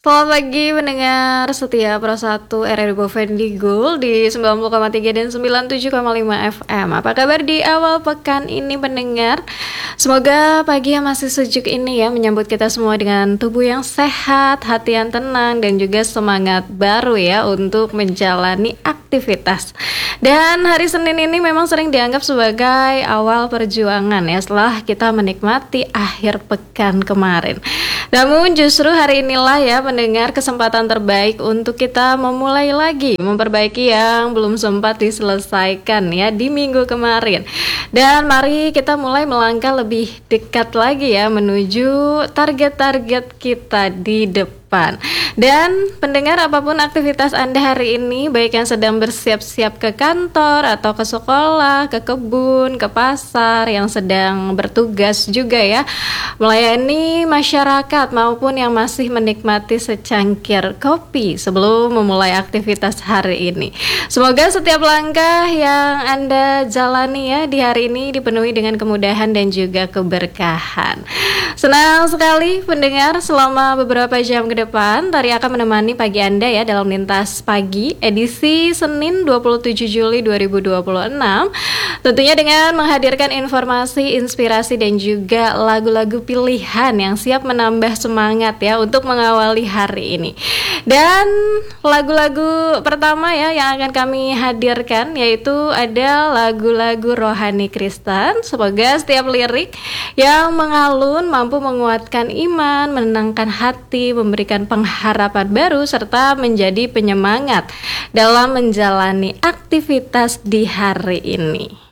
Selamat pagi pendengar setia Pro 1 RRI Bovendigul di 90,3 dan 97,5 FM. Apa kabar di awal pekan ini pendengar? Semoga pagi yang masih sejuk ini ya menyambut kita semua dengan tubuh yang sehat, hati yang tenang, dan juga semangat baru ya untuk menjalani aktivitas. Dan hari Senin ini memang sering dianggap sebagai awal perjuangan ya setelah kita menikmati akhir pekan kemarin. Namun justru hari inilah ya mendengar kesempatan terbaik untuk kita memulai lagi memperbaiki yang belum sempat diselesaikan ya di minggu kemarin. Dan mari kita mulai melangkah lebih dekat lagi ya menuju target-target kita di depan. Dan pendengar, apapun aktivitas Anda hari ini, baik yang sedang bersiap-siap ke kantor atau ke sekolah, ke kebun, ke pasar, yang sedang bertugas juga ya melayani masyarakat maupun yang masih menikmati secangkir kopi sebelum memulai aktivitas hari ini. Semoga setiap langkah yang Anda jalani ya di hari ini dipenuhi dengan kemudahan dan juga keberkahan. Senang sekali pendengar, selama beberapa jam ke depan Tari akan menemani pagi Anda ya dalam Lintas Pagi edisi Senin 27 Juli 2026. Tentunya dengan menghadirkan informasi, inspirasi dan juga lagu-lagu pilihan yang siap menambah semangat ya untuk mengawali hari ini. Dan lagu-lagu pertama ya yang akan kami hadirkan yaitu ada lagu-lagu rohani Kristen. Semoga setiap lirik yang mengalun mampu menguatkan iman, menenangkan hati, memberikan pengharapan baru serta menjadi penyemangat dalam menjalani aktivitas di hari ini.